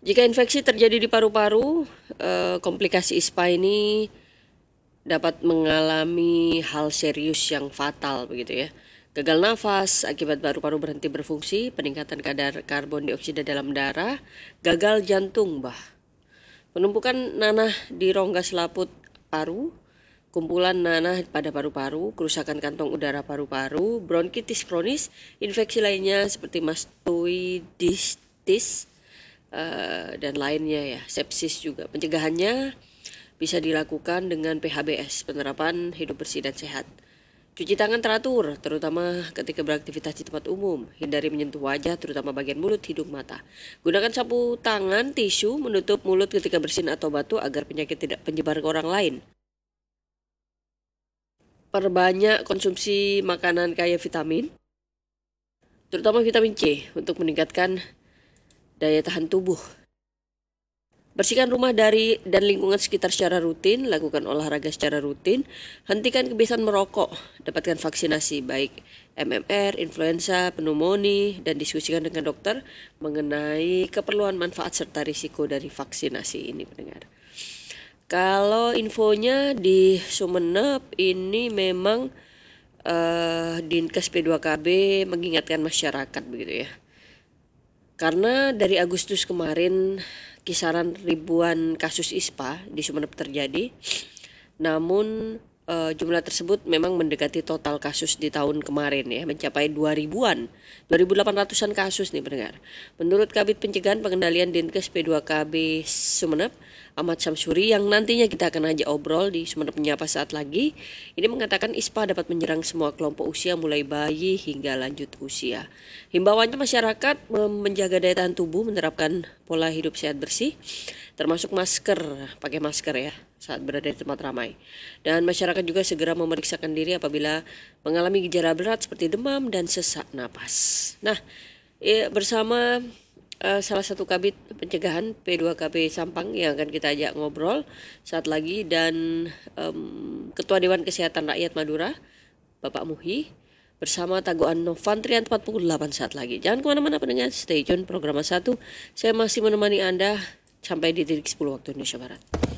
Jika infeksi terjadi di paru-paru, komplikasi ISPA ini dapat mengalami hal serius yang fatal begitu ya. Gagal nafas akibat paru-paru berhenti berfungsi, peningkatan kadar karbon dioksida dalam darah, gagal jantung penumpukan nanah di rongga selaput paru, kumpulan nanah pada paru-paru, kerusakan kantong udara paru-paru, bronkitis kronis, infeksi lainnya seperti mastoiditis dan lainnya ya, sepsis juga. Pencegahannya bisa dilakukan dengan PHBS, penerapan hidup bersih dan sehat. Cuci tangan teratur, terutama ketika beraktivitas di tempat umum. Hindari menyentuh wajah, terutama bagian mulut, hidung, mata. Gunakan sapu tangan, tisu, menutup mulut ketika bersin atau batu agar penyakit tidak menyebar ke orang lain. Perbanyak konsumsi makanan kaya vitamin, terutama vitamin C untuk meningkatkan daya tahan tubuh. Bersihkan rumah dan lingkungan sekitar secara rutin, lakukan olahraga secara rutin, hentikan kebiasaan merokok, dapatkan vaksinasi baik MMR, influenza, pneumonia, dan diskusikan dengan dokter mengenai keperluan manfaat serta risiko dari vaksinasi ini pendengar. Kalau infonya di Sumeneb ini memang Dinkes P2KB mengingatkan masyarakat begitu ya. Karena dari Agustus kemarin kisaran ribuan kasus ISPA di Sumeneb terjadi, namun jumlah tersebut memang mendekati total kasus di tahun kemarin ya, mencapai 2.800-an kasus nih pendengar. Menurut Kabid Pencegahan Pengendalian Dinkes P2KB Sumeneb, Ahmad Samsuri, yang nantinya kita akan ajak obrol di Sumeneb Menyapa saat lagi, ini mengatakan ISPA dapat menyerang semua kelompok usia mulai bayi hingga lanjut usia. Himbauannya masyarakat menjaga daya tahan tubuh, menerapkan pola hidup sehat bersih, termasuk pakai masker ya saat berada di tempat ramai. Dan masyarakat juga segera memeriksakan diri apabila mengalami gejala berat seperti demam dan sesak napas. Nah, bersama salah satu kabid pencegahan P2KB Sampang yang akan kita ajak ngobrol saat lagi, dan Ketua Dewan Kesehatan Rakyat Madura, Bapak Muhi, bersama Taguan Novantrian 48 saat lagi. Jangan kemana-mana pendengar, stay tune program 1. Saya masih menemani Anda sampai di titik 10 waktu Indonesia Barat.